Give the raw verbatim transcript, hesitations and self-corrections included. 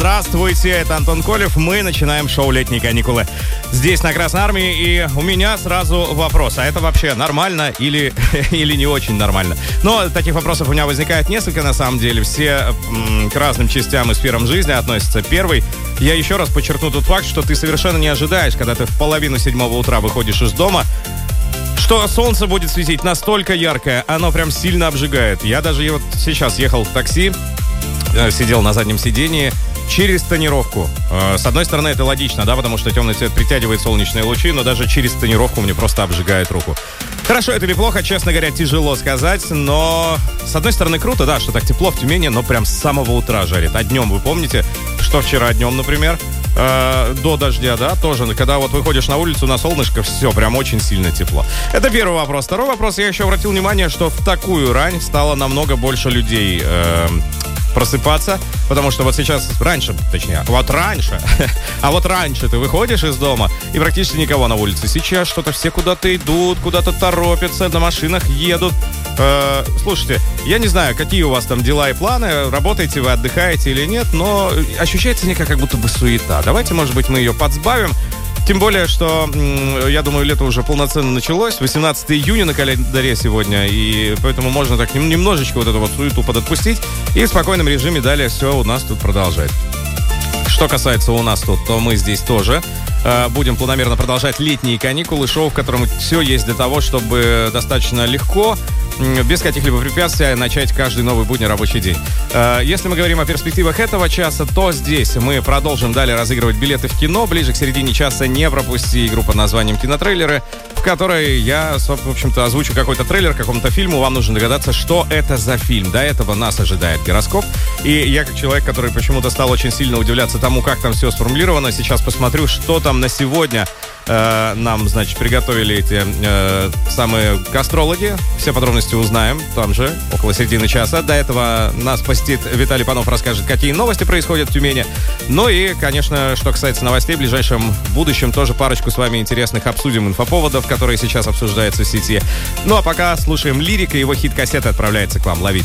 Здравствуйте, это Антон Колев. Мы начинаем шоу «Летние каникулы» здесь, на Красной Армии. И у меня сразу вопрос. А это вообще нормально или, или не очень нормально? Но таких вопросов у меня возникает несколько, на самом деле. Все м, к разным частям и сферам жизни относятся. Первый. Я еще раз подчеркну тот факт, что ты совершенно не ожидаешь, когда ты в половину седьмого утра выходишь из дома, что солнце будет светить настолько яркое, оно прям сильно обжигает. Я даже вот сейчас ехал в такси, сидел на заднем сидении через тонировку. С одной стороны, это логично, да, потому что темный цвет притягивает солнечные лучи, но даже через тонировку мне просто обжигает руку. Хорошо это или плохо, честно говоря, тяжело сказать, но с одной стороны круто, да, что так тепло в Тюмени, но прям с самого утра жарит. А днем, вы помните, что вчера днем, например, э, до дождя, да, тоже, когда вот выходишь на улицу на солнышко, все, прям очень сильно тепло. Это первый вопрос. Второй вопрос, я еще обратил внимание, что в такую рань стало намного больше людей э, просыпаться, потому что вот сейчас, раньше, точнее, вот раньше, а вот раньше ты выходишь из дома, и практически никого на улице. Сейчас что-то все куда-то идут, куда-то торопятся, на машинах едут. Э, слушайте, я не знаю, какие у вас там дела и планы, работаете вы, отдыхаете или нет, но ощущается некая как будто бы суета. Давайте, может быть, мы ее подсбавим. Тем более, что, я думаю, лето уже полноценно началось. восемнадцатое июня на календаре сегодня. И поэтому можно так немножечко вот эту вот суету подотпустить. И в спокойном режиме далее все у нас тут продолжать. Что касается у нас тут, то мы здесь тоже э, будем планомерно продолжать летние каникулы. Шоу, в котором все есть для того, чтобы достаточно легко, без каких-либо препятствий, начать каждый новый будний рабочий день. Э, если мы говорим о перспективах этого часа, то здесь мы продолжим далее разыгрывать билеты в кино. Ближе к середине часа не пропусти игру под названием «Кинотрейлеры», в которой я, в общем-то, озвучу какой-то трейлер к какому-то фильму. Вам нужно догадаться, что это за фильм. До этого нас ожидает гороскоп. И я, как человек, который почему-то стал очень сильно удивляться тому, как там все сформулировано, сейчас посмотрю, что там на сегодня э, нам, значит, приготовили эти э, самые гастрологи. Все подробности узнаем там же, около середины часа. До этого нас посетит Виталий Панов, расскажет, какие новости происходят в Тюмени. Ну и, конечно, что касается новостей, в ближайшем будущем тоже парочку с вами интересных обсудим инфоповодов, которые сейчас обсуждаются в сети. Ну а пока слушаем Лирика, его хит-кассета отправляется к вам. Ловите.